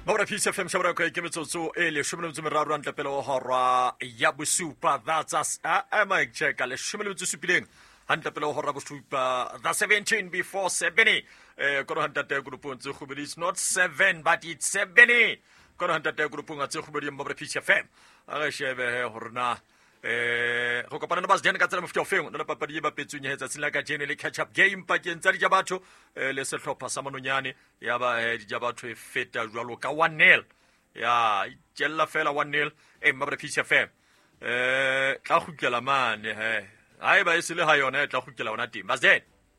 Mabra Peace FM shabra ko ikemetsotso ele 13 ranta pele o hora ya bosupa. That's us. Mike check ale 17 hanta pele o hora bosupa. The 17 before 70. Kono hanta te grupong tse khubedi. It's not 7 but it's 70. Kono hanta te grupong tse khubedi Mabra Peace FM. Aga shebe horna go kopana le basjane ka tsela mofutho ofeng le papadi ba petsunya hetsa tsela ka jene le catch up game pakeng tsa dija batho le sehlopha sa manonyane ya ba dija batho e feta jwalo ka 1-0 ya itjella fela 1-0 Mabra Peace FM tla khukela mane hai ba isile ha yona tla khukela ona team basjane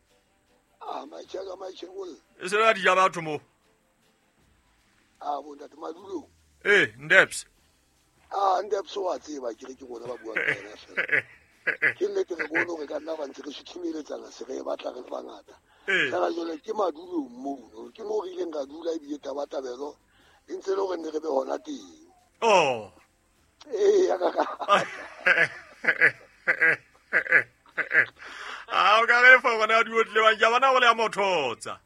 ma chengul isela dija batho mo bona te madulo Ndeps Ndeps wa tseba ke bona ba bua ka ena fela ke nnete re bona re ka nna ba ntse re shithimeletsana se re batla re bangata kana jole ke madulo mo ke mo re ileng ga dula e bile tabatabelo e ntse le gore ne re be hona teng ya ka o ka re fa bona di otle wa ja bana go le mothotsa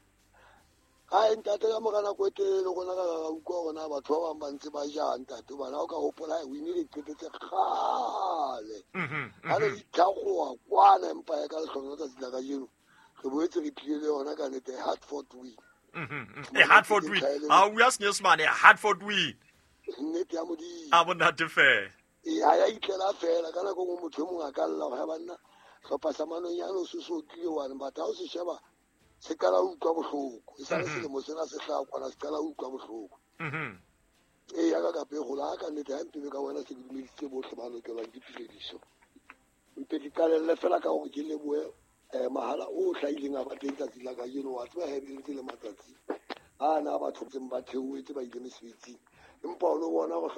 ntate ka mogana ko etele gona ka utlwa gona batho ba bang ba ntse ba ja ntate bana o ka hopola o inile qetetse kgale ha re itlagoa kwana empa ya ka lehlongo tsa tsela ka jeno re boetse re tlile le yona ka nete Hartford win Hartford win we ask yes man Hartford win nnete ya modi monate fe ha ya itlela fela kana go motho mo ga ka lla ga bana hlopha sa manonyane o se so tlile wana batho o se sheba se kala utlwa bohloko e sa le selemo sena se hlakwana se kala utlwa bohloko ya ka pe go la ka nnete ha mpebe ka wena se dumeditse bohle ba lokelwang ke tirediso mpe ke kalelle fela ka gore ke leboe mahala o hlaileng a bateng tsatsi la ka jeno wa tseba hebeletse le matsatsi na batho tseng ba theoetse ba ile mesebetsing empa o lo bona